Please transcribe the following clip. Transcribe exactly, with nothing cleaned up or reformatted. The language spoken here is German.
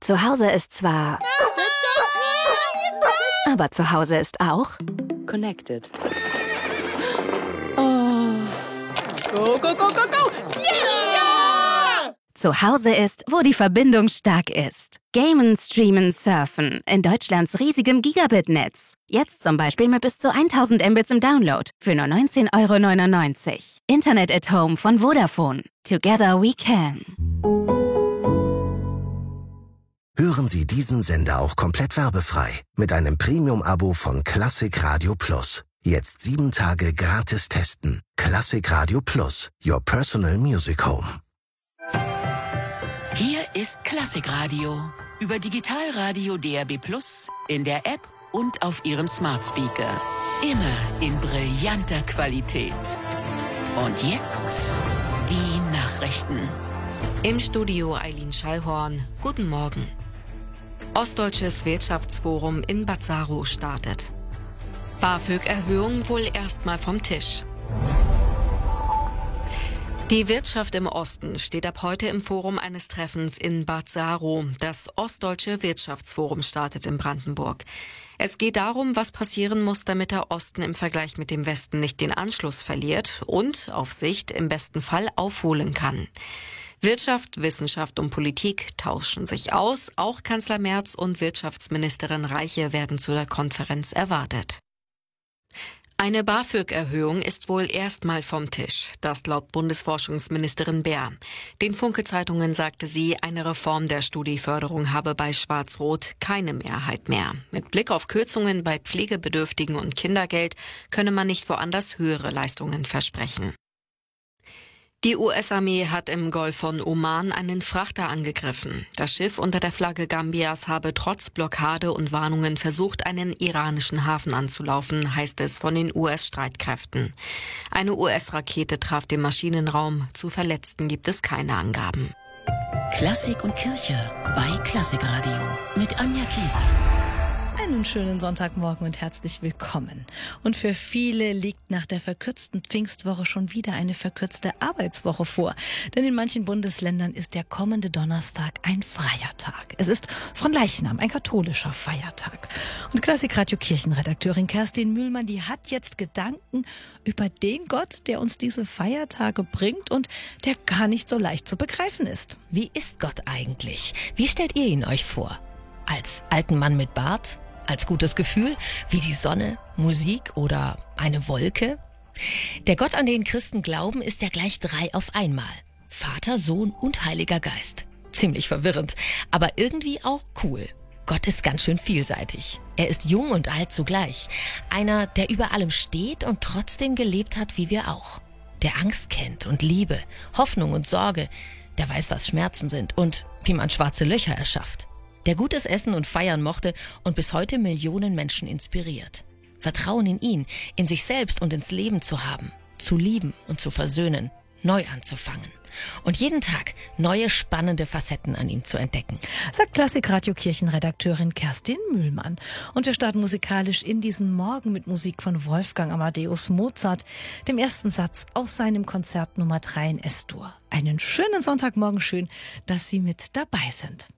Zu Hause ist zwar... Aber zu Hause ist auch... Connected. Oh. Go, go, go, go, go! Yeah! Zu Hause ist, wo die Verbindung stark ist. Gamen, streamen, surfen. In Deutschlands riesigem Gigabit-Netz. Jetzt zum Beispiel mit bis zu tausend Mbits im Download. Für nur neunzehn Euro neunundneunzig. Internet at Home von Vodafone. Together we can. Hören Sie diesen Sender auch komplett werbefrei mit einem Premium-Abo von Klassik Radio Plus. Jetzt sieben Tage gratis testen. Klassik Radio Plus, your personal music home. Hier ist Klassik Radio. Über Digitalradio D A B Plus, in der App und auf Ihrem Smart Speaker. Immer in brillanter Qualität. Und jetzt die Nachrichten. Im Studio Eileen Schallhorn. Guten Morgen. Ostdeutsches Wirtschaftsforum in Bazzaro startet. BAföG-Erhöhung wohl erstmal vom Tisch. Die Wirtschaft im Osten steht ab heute im Forum eines Treffens in Bazzaro. Das Ostdeutsche Wirtschaftsforum startet in Brandenburg. Es geht darum, was passieren muss, damit der Osten im Vergleich mit dem Westen nicht den Anschluss verliert und auf Sicht im besten Fall aufholen kann. Wirtschaft, Wissenschaft und Politik tauschen sich aus. Auch Kanzler Merz und Wirtschaftsministerin Reiche werden zu der Konferenz erwartet. Eine BAföG-Erhöhung ist wohl erstmal vom Tisch. Das glaubt Bundesforschungsministerin Baer. Den Funke-Zeitungen sagte sie, eine Reform der Studieförderung habe bei Schwarz-Rot keine Mehrheit mehr. Mit Blick auf Kürzungen bei Pflegebedürftigen und Kindergeld könne man nicht woanders höhere Leistungen versprechen. Die U S-Armee hat im Golf von Oman einen Frachter angegriffen. Das Schiff unter der Flagge Gambias habe trotz Blockade und Warnungen versucht, einen iranischen Hafen anzulaufen, heißt es von den U S-Streitkräften. Eine U S-Rakete traf den Maschinenraum. Zu Verletzten gibt es keine Angaben. Klassik und Kirche bei Klassik Radio mit Anja Kieser. Einen schönen Sonntagmorgen und herzlich willkommen. Und für viele liegt nach der verkürzten Pfingstwoche schon wieder eine verkürzte Arbeitswoche vor. Denn in manchen Bundesländern ist der kommende Donnerstag ein freier Tag. Es ist Fronleichnam, ein katholischer Feiertag. Und Klassikradio Kirchenredakteurin Kerstin Mühlmann, die hat jetzt Gedanken über den Gott, der uns diese Feiertage bringt und der gar nicht so leicht zu begreifen ist. Wie ist Gott eigentlich? Wie stellt ihr ihn euch vor? Als alten Mann mit Bart? Als gutes Gefühl, wie die Sonne, Musik oder eine Wolke? Der Gott, an den Christen glauben, ist ja gleich drei auf einmal. Vater, Sohn und Heiliger Geist. Ziemlich verwirrend, aber irgendwie auch cool. Gott ist ganz schön vielseitig. Er ist jung und alt zugleich. Einer, der über allem steht und trotzdem gelebt hat wie wir auch. Der Angst kennt und Liebe, Hoffnung und Sorge. Der weiß, was Schmerzen sind und wie man schwarze Löcher erschafft. Der gutes Essen und Feiern mochte und bis heute Millionen Menschen inspiriert. Vertrauen in ihn, in sich selbst und ins Leben zu haben, zu lieben und zu versöhnen, neu anzufangen. Und jeden Tag neue spannende Facetten an ihm zu entdecken. Sagt Klassikradio Kirchenredakteurin Kerstin Mühlmann. Und wir starten musikalisch in diesen Morgen mit Musik von Wolfgang Amadeus Mozart, dem ersten Satz aus seinem Konzert Nummer drei in S-Dur. Einen schönen Sonntagmorgen, schön, dass Sie mit dabei sind.